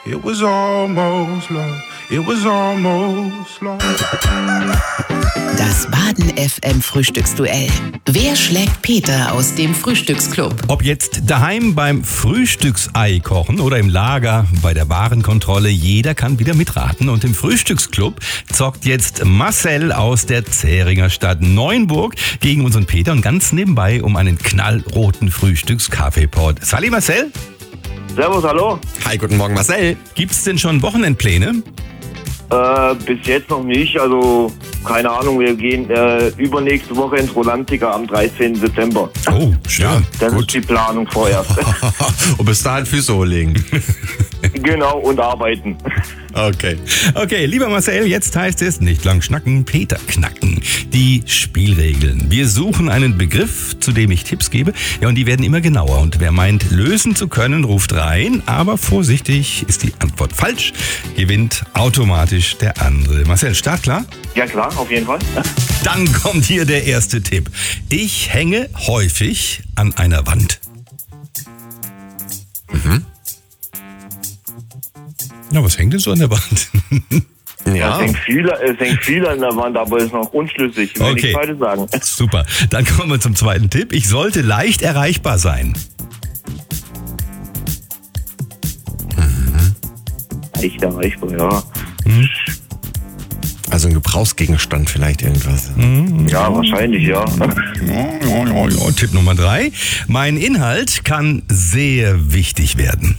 It was almost love. It was almost love. Das Baden FM Frühstücksduell. Wer schlägt Peter aus dem Frühstücksclub? Ob jetzt daheim beim Frühstücksei kochen oder im Lager bei der Warenkontrolle, jeder kann wieder mitraten. Und im Frühstücksclub zockt jetzt Marcel aus der Zähringer Stadt Neuenburg gegen unseren Peter und ganz nebenbei um einen knallroten Frühstückskaffeepot. Salut Marcel. Servus, hallo. Hi, guten Morgen Marcel. Gibt's denn schon Wochenendpläne? Bis jetzt noch nicht, also keine Ahnung, wir gehen übernächste Woche ins Rolantica am 13. September. Oh, schön. Ja, Das gut. ist die Planung vorerst. Und bis dahin Füße hochlegen. Genau, und arbeiten. Okay. Okay, lieber Marcel, jetzt heißt es nicht lang schnacken, Peter knacken. Die Spielregeln. Wir suchen einen Begriff, zu dem ich Tipps gebe. Ja, und die werden immer genauer. Und wer meint, lösen zu können, ruft rein. Aber vorsichtig, ist die Antwort falsch, gewinnt automatisch der andere. Marcel, startklar? Ja klar, auf jeden Fall. Dann kommt hier der erste Tipp. Ich hänge häufig an einer Wand. Ja, was hängt denn so an der Wand? Ja. Es hängt viel an der Wand, aber ist noch unschlüssig, will Okay. ich beide sagen. Super. Dann kommen wir zum zweiten Tipp. Ich sollte leicht erreichbar sein. Echt erreichbar, ja. Also ein Gebrauchsgegenstand vielleicht irgendwas. Ja, wahrscheinlich, ja. Ja. Tipp Nummer 3. Mein Inhalt kann sehr wichtig werden.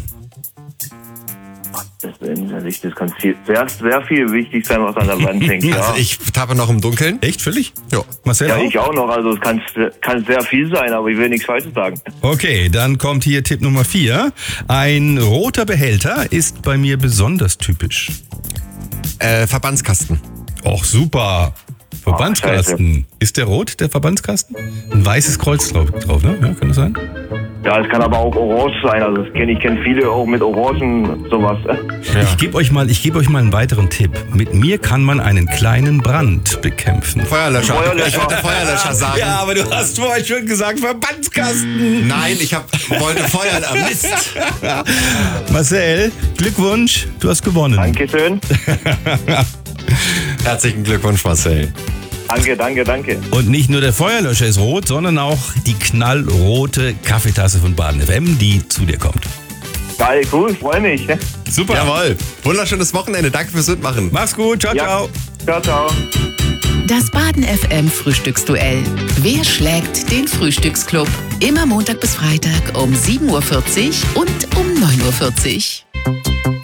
Das kann sehr viel wichtig sein, was an der Wand hängt, ja. Also ich tappe noch im Dunkeln. Echt völlig? Ja. Marcel Ja, auch? ich auch noch, also es kann sehr viel sein, aber ich will nichts Falsches sagen. Okay, dann kommt hier Tipp Nummer 4. Ein roter Behälter ist bei mir besonders typisch. Verbandskasten. Och, super. Verbandskasten. Ist der rot, der Verbandskasten? Ein weißes Kreuz drauf, ne? Ja, kann das sein? Ja, es kann aber auch orange sein, also ich kenne viele auch mit Orangen sowas. Ich gebe euch mal einen weiteren Tipp. Mit mir kann man einen kleinen Brand bekämpfen. Feuerlöscher. Feuerlöscher. Ich wollte Feuerlöscher sagen. Ja, aber du hast vorhin schon gesagt Verbandskasten. Nein, wollte Feuer. Mist. Marcel, Glückwunsch, du hast gewonnen. Dankeschön. Herzlichen Glückwunsch, Marcel. Danke. Und nicht nur der Feuerlöscher ist rot, sondern auch die knallrote Kaffeetasse von Baden FM, die zu dir kommt. Geil, cool, freue mich. Super. Jawohl. Wunderschönes Wochenende. Danke fürs Mitmachen. Mach's gut. Ciao, ciao. Ciao. Das Baden FM Frühstücksduell. Wer schlägt den Frühstücksclub? Immer Montag bis Freitag um 7.40 Uhr und um 9.40 Uhr.